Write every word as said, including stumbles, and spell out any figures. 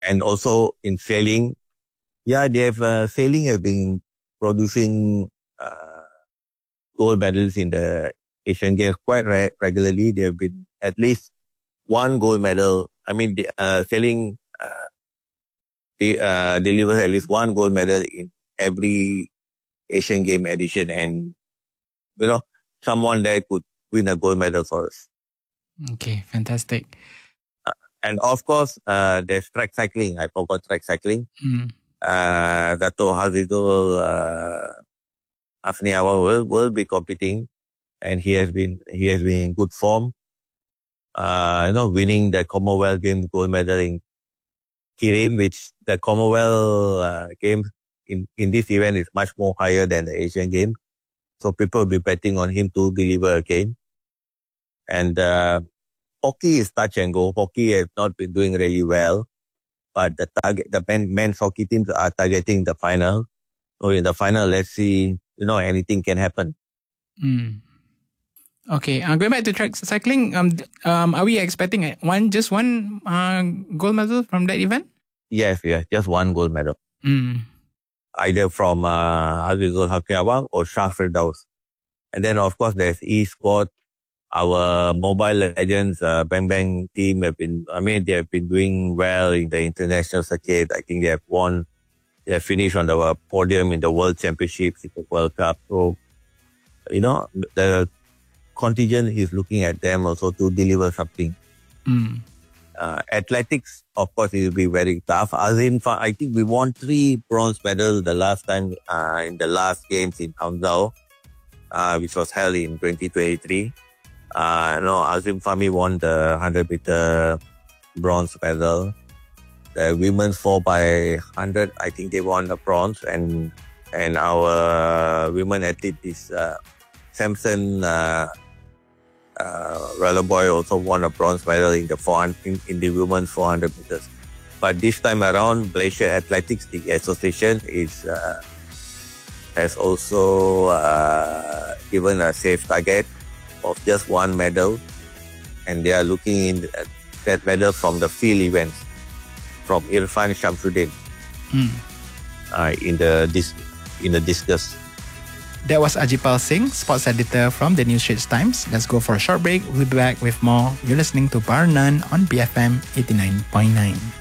And also in sailing, yeah, they have uh, sailing have been producing uh, gold medals in the Asian Games quite re- regularly. There have been at least one gold medal. I mean, the, uh, sailing uh, they, uh, delivers at least one gold medal in every Asian Game edition, and you know, someone there could win a gold medal for us. Okay, fantastic. Uh, and of course, uh, there's track cycling. I forgot track cycling. Mm. Uh, Dato Hazizul uh, Afniawa will, will be competing, and he has been he has been in good form. Uh, you know, winning the Commonwealth Games gold medal in Kirin, which the Commonwealth uh, Games in, in this event is much more higher than the Asian Games. So people will be betting on him to deliver again. And uh, hockey is touch and go. Hockey has not been doing really well, but the target, the men, men's hockey teams are targeting the final. So in the final, let's see, you know, anything can happen. Mm. Okay, uh, going back to track cycling, um, um, are we expecting one, just one uh, gold medal from that event? Yes, yes, just one gold medal. Mm. Either from uh, Azizul Hakiawang or Shah Firdaus. And then, of course, there's eSport. Our Mobile Legends uh, Bang Bang team have been, I mean, they have been doing well in the international circuit. I think they have won, they have finished on the podium in the World Championships, the World Cup. So, you know, the contingent is looking at them also to deliver something. Mm. Uh, athletics, of course, it will be very tough. As in, I think we won three bronze medals the last time uh, in the last games in Hangzhou, uh, which was held in twenty twenty-three. Uh, no, Azim Fahmi won the one hundred meter bronze medal. The women's four by one hundred, I think they won the bronze, and and our women athlete is uh, Samson. Uh, Uh, Ralloboy also won a bronze medal in the four hundred, in, in the women's four hundred meters. But this time around, Malaysia Athletics the Association is uh, has also uh, given a safe target of just one medal, and they are looking in uh, that medal from the field events from Irfan Shamsuddin mm. uh, in the dis- in the discus. That was Ajipal Singh, sports editor from the New Straits Times. Let's go for a short break. We'll be back with more. You're listening to Bar None on B F M eighty-nine point nine.